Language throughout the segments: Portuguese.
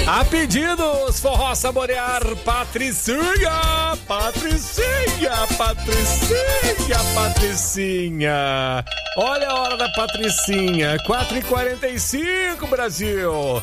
A pedidos, forró saborear, Patricinha, Patricinha, Patricinha, Patricinha. Olha a hora da Patricinha, 4h45, Brasil.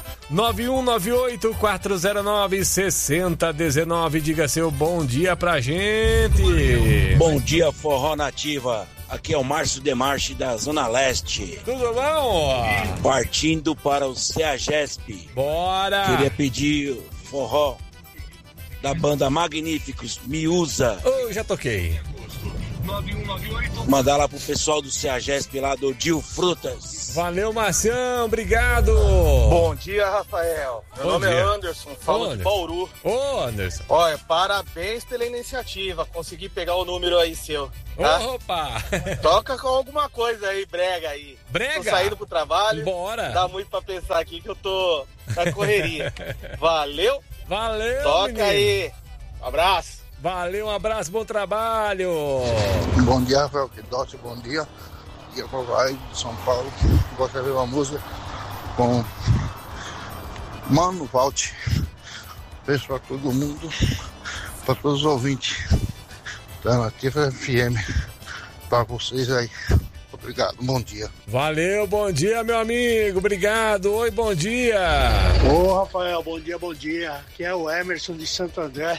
9198-409-6019. Diga seu bom dia pra gente. Bom dia, Forró Nativa. Aqui é o Márcio Demarche da Zona Leste. Tudo bom? Partindo para o CEAGESP. Bora! Queria pedir forró da banda Magníficos, Me Usa. Oh, já toquei. Mandar lá pro pessoal do CEAGESP lá do Dil Frutas. Valeu, Marcião, obrigado. Bom dia, Rafael. Meu nome é Anderson, falo de Bauru. Ô, Anderson. Olha, parabéns pela iniciativa. Consegui pegar o número aí seu. Tá? Opa! Toca com alguma coisa aí, brega aí. Brega? Tô saindo pro trabalho. Bora! Dá muito pra pensar aqui que eu tô na correria. Valeu? Valeu, Toca menino. aí. Um abraço. Valeu, um abraço, bom trabalho. Bom dia, Rafael Guidotti, bom dia. E eu vou lá de São Paulo. Gosto de ver uma música com Mano Valt. Beijo pra todo mundo, pra todos os ouvintes da Nativa FM. Pra vocês aí. Obrigado, bom dia. Valeu, bom dia, meu amigo. Obrigado. Oi, bom dia. Ô, Rafael, bom dia, bom dia. Aqui é o Emerson de Santo André.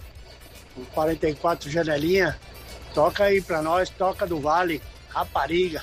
44 janelinha. Toca aí pra nós, Toca do Vale, Rapariga.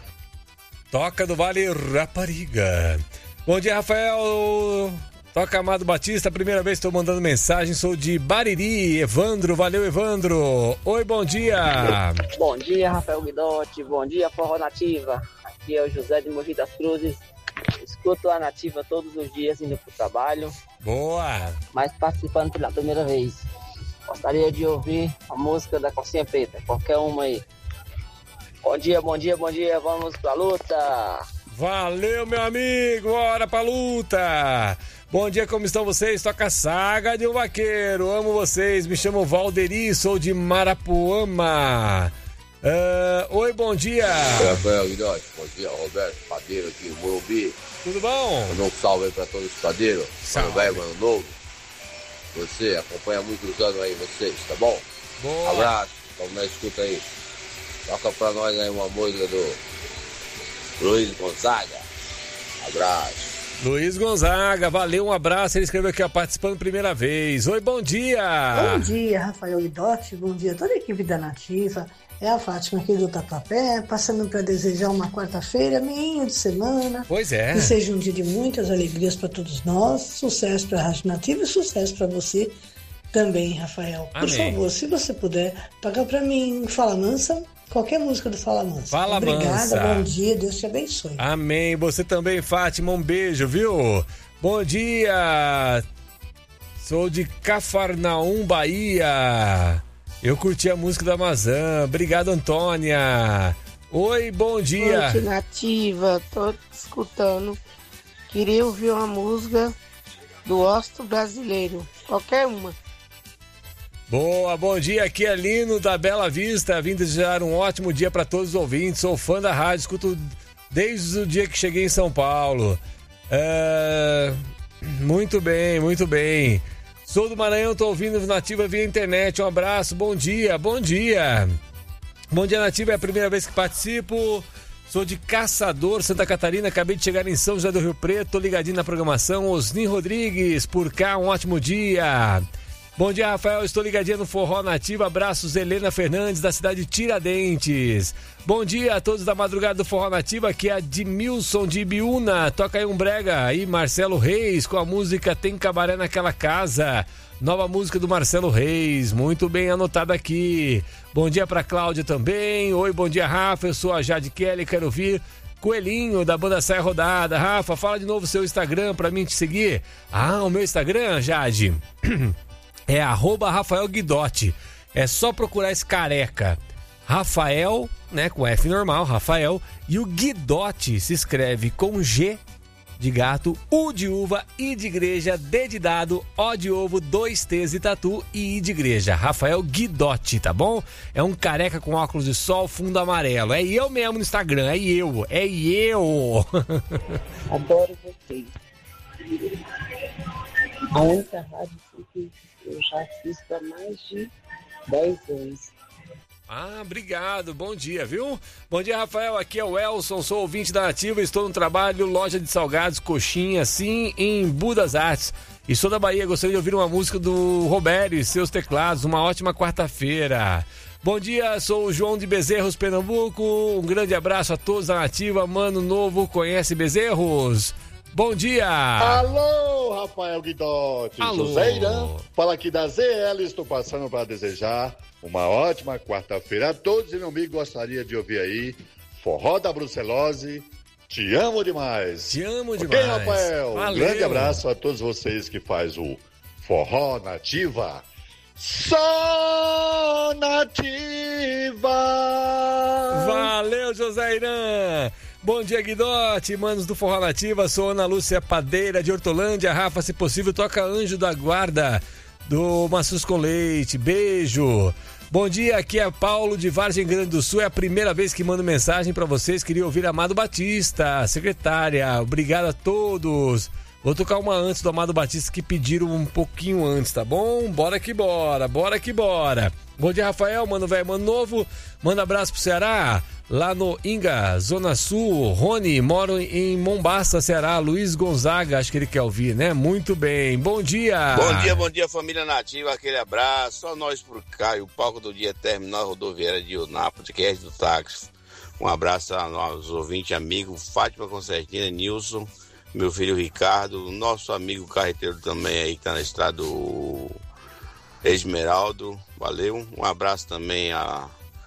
Toca do Vale, Rapariga. Bom dia, Rafael. Toca Amado Batista, primeira vez que estou mandando mensagem, sou de Bariri, Evandro, valeu Evandro. Oi, bom dia. Bom dia, Rafael Guidotti, bom dia, Forró Nativa. Aqui é o José de Mogi das Cruzes. Escuto a Nativa todos os dias indo pro trabalho. Boa. Mas participando pela primeira vez. Gostaria de ouvir a música da Calcinha Preta, qualquer uma aí. Bom dia, bom dia, bom dia, vamos pra luta. Valeu, meu amigo, bora pra luta. Bom dia, como estão vocês? Toca Saga de um Vaqueiro, amo vocês, me chamo Valderi, sou de Marapuama. Oi, bom dia. Rafael Guidotti, bom dia, Roberto Padeiro aqui, o Morumbi. Tudo bom? Mandou um salve aí pra todos os padeiros, mano velho, mano novo. Você acompanha muitos anos aí, vocês, tá bom? Boa. Abraço, vamos na escuta aí. Toca pra nós aí uma música do Luiz Gonzaga. Abraço. Luiz Gonzaga, valeu, um abraço. Ele escreveu aqui, ó, participando primeira vez. Oi, bom dia. Bom dia, Rafael Guidotti. Bom dia a toda a equipe da Nativa. É a Fátima aqui do Tatuapé, passando para desejar uma quarta-feira, meio de semana. Pois é. Que seja um dia de muitas alegrias para todos nós. Sucesso para a Rádio Nativa e sucesso para você também, Rafael. Por Amém. favor, se você puder, toca para mim Fala Mansa, qualquer música do Fala Mansa. Fala Obrigada, Mansa. bom dia, Deus te abençoe. Amém. Você também, Fátima, um beijo, viu? Bom dia. Sou de Cafarnaum, Bahia. Eu curti a música da Amazã. Obrigado, Antônia. Oi, bom dia. Noite Nativa, tô escutando. Queria ouvir uma música do Osto Brasileiro, qualquer uma. Boa, bom dia. Aqui é Lino da Bela Vista. Vim desejar um ótimo dia para todos os ouvintes. Sou fã da rádio, escuto desde o dia que cheguei em São Paulo. Muito bem, muito bem. Sou do Maranhão, tô ouvindo Nativa via internet. Um abraço, bom dia, bom dia. Bom dia, Nativa, é a primeira vez que participo. Sou de Caçador, Santa Catarina, acabei de chegar em São José do Rio Preto, tô ligadinho na programação. Osni Rodrigues, por cá, um ótimo dia. Bom dia, Rafael, estou ligadinho no Forró Nativa. Abraços, Helena Fernandes, da cidade de Tiradentes. Bom dia a todos da madrugada do Forró Nativa, aqui é a Admilson de Ibiúna. Toca aí um brega aí, Marcelo Reis, com a música Tem Cabaré Naquela Casa. Nova música do Marcelo Reis, muito bem anotado aqui. Bom dia pra Cláudia também. Oi, bom dia, Rafa, eu sou a Jade Kelly, quero ouvir Coelhinho, da banda Saia Rodada. Rafa, fala de novo o seu Instagram pra mim te seguir. Ah, o meu Instagram, Jade, é @Rafael Guidotti. É só procurar esse careca. Rafael, né, com F normal, Rafael. E o Guidotti se escreve com G de gato, U de uva, I de igreja, D de dado, O de ovo, 2 T's de tatu e I de igreja. Rafael Guidotti, tá bom? É um careca com óculos de sol, fundo amarelo. É eu mesmo no Instagram, é eu. Adoro vocês. A única rádio que eu já assisto há mais de 10 anos. Obrigado, bom dia, viu? Bom dia, Rafael, aqui é o Elson, sou ouvinte da Nativa, estou no trabalho, loja de salgados, coxinha, sim, em Budas Artes. E sou da Bahia, gostaria de ouvir uma música do Robério e seus teclados, uma ótima quarta-feira. Bom dia, sou o João de Bezerros, Pernambuco, um grande abraço a todos da Nativa, Mano Novo, conhece Bezerros? Bom dia! Alô, Rafael Guidotti. Alô. José Irã, fala aqui da ZL, estou passando para desejar uma ótima quarta-feira a todos e meu amigo gostaria de ouvir aí Forró da Brucelose, te amo demais. Te amo Ok, demais. Rafael? Valeu. Um grande abraço a todos vocês que faz o Forró Nativa. Só Nativa! Valeu, José Irã! Bom dia, Guidotti, manos do Forró Nativa, sou Ana Lúcia Padeira de Hortolândia. Rafa, se possível, toca Anjo da Guarda do Maçãs com Leite, beijo. Bom dia, aqui é Paulo de Vargem Grande do Sul, é a primeira vez que mando mensagem pra vocês, queria ouvir Amado Batista, secretária, obrigado a todos. Vou tocar uma antes do Amado Batista que pediram um pouquinho antes, tá bom? Bora que bora, bora que bora. Bom dia, Rafael, mano velho, mano novo, manda abraço pro Ceará, lá no Inga, Zona Sul. Rony, moro em Mombaça, Ceará. Luiz Gonzaga, acho que ele quer ouvir, né? Muito bem, bom dia. Bom dia, família Nativa, aquele abraço, só nós por cá, e o palco do dia terminal rodoviária de Unápolis, que é do táxi. Um abraço a nós, ouvintes, amigos, Fátima Concertina, Nilson, meu filho Ricardo, nosso amigo carreteiro também aí, que tá na estrada do Esmeraldo, valeu. Um abraço também a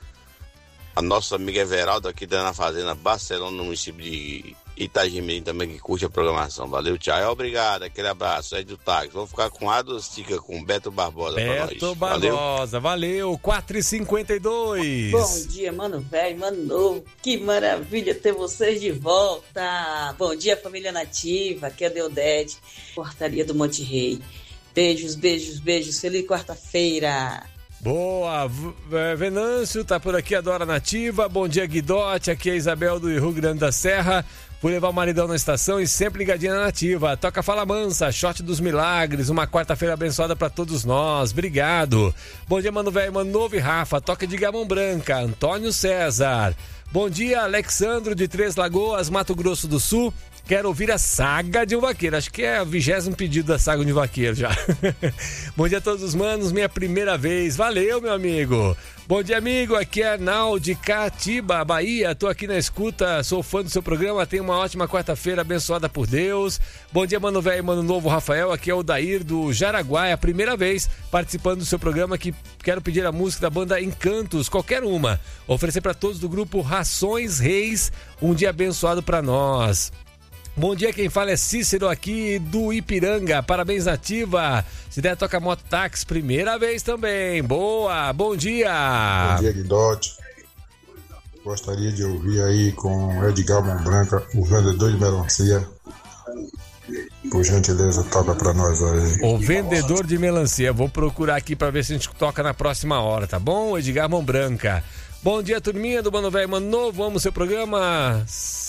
nossa amiga Everaldo aqui da Fazenda Barcelona, no município de Itagimirim também, que curte a programação. Valeu, tchau. Obrigado, aquele abraço. É do táxi. Vamos ficar com Adostica, com Beto Barbosa pra nós. Beto Barbosa, valeu. 4h52. Bom dia, mano velho, mano novo. Que maravilha ter vocês de volta. Bom dia, família Nativa. Aqui é a Deodete, Portaria do Monte Rei. Beijos, beijos, beijos. Feliz quarta-feira. Boa, Venâncio tá por aqui, adora Nativa. Bom dia, Guidotti, aqui é a Isabel do Rio Grande da Serra. Fui levar o maridão na estação e sempre ligadinha na Nativa. Toca Fala Mansa, Shot dos Milagres, uma quarta-feira abençoada pra todos nós, obrigado. Bom dia, mano velho, mano novo e Rafa, toca de Gamão Branca, Antônio César. Bom dia, Alexandro de Três Lagoas, Mato Grosso do Sul. Quero ouvir a Saga de um Vaqueiro. Acho que é o 20º pedido da Saga de um Vaqueiro já. Bom dia a todos os manos, minha primeira vez. Valeu, meu amigo. Bom dia, amigo. Aqui é Arnaldo de Catiba, Bahia. Tô aqui na escuta, sou fã do seu programa. Tenha uma ótima quarta-feira abençoada por Deus. Bom dia, mano velho, mano novo, Rafael. Aqui é o Dair do Jaraguá. É a primeira vez participando do seu programa, que quero pedir a música da banda Encantos, qualquer uma. Oferecer para todos do grupo Rações Reis. Um dia abençoado para nós. Bom dia, quem fala é Cícero aqui do Ipiranga, parabéns Nativa, se der toca mototáxi, primeira vez também, boa, bom dia. Bom dia, Guidotti, gostaria de ouvir aí com Edgar Mão Branca, o vendedor de melancia, por gentileza, toca pra nós aí. O vendedor de melancia, vou procurar aqui pra ver se a gente toca na próxima hora, tá bom? Edgar Mão Branca. Bom dia, turminha do Mano Velho, Mano Novo, amo seu programa.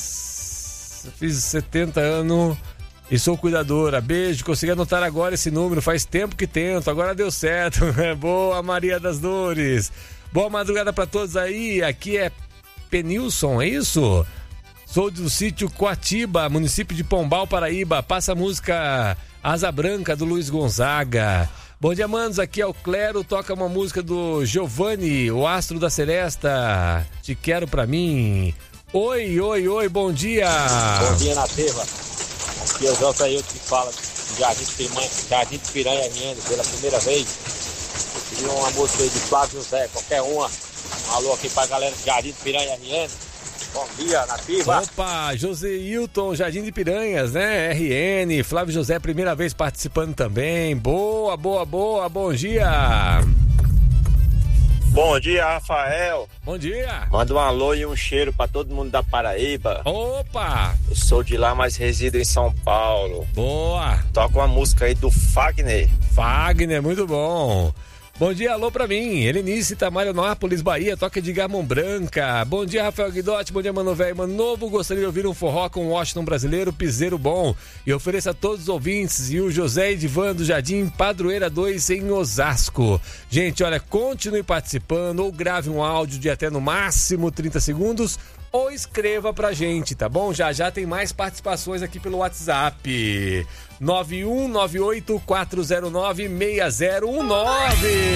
Fiz 70 anos e sou cuidadora. Beijo, consegui anotar agora esse número. Faz tempo que tento, agora deu certo. Boa, Maria das Dores. Boa madrugada pra todos aí. Aqui é Penilson, é isso? Sou do sítio Coatiba, município de Pombal, Paraíba. Passa a música Asa Branca do Luiz Gonzaga. Bom dia, manos. Aqui é o Clero. Toca uma música do Giovanni, o Astro da Celesta. Te quero pra mim. Oi, oi, oi, bom dia. Bom dia, Nativa. Aqui é o Jota Hilton que fala do Jardim de Piranha RN pela primeira vez. Eu queria uma música aí de Flávio José, qualquer uma. Um alô aqui pra galera do Jardim de Piranha RN. Bom dia, Nativa. Opa, José Hilton, Jardim de Piranhas, né? RN, Flávio José, primeira vez participando também. Boa, boa, boa, bom dia. Bom dia, Rafael. Bom dia. Manda um alô e um cheiro pra todo mundo da Paraíba. Opa! Eu sou de lá, mas resido em São Paulo. Boa! Toca uma música aí do Fagner. Fagner, muito bom. Bom dia, alô pra mim. Helenice, Tamarionápolis, Bahia, toca de Gamão Branca. Bom dia, Rafael Guidotti. Bom dia, Mano Velho e Mano Novo. Gostaria de ouvir um forró com o Washington brasileiro, piseiro bom. E ofereço a todos os ouvintes e o José Edivan do Jardim Padroeira 2 em Osasco. Gente, olha, continue participando ou grave um áudio de até no máximo 30 segundos ou escreva pra gente, tá bom? Já tem mais participações aqui pelo WhatsApp. 9198-409-6019.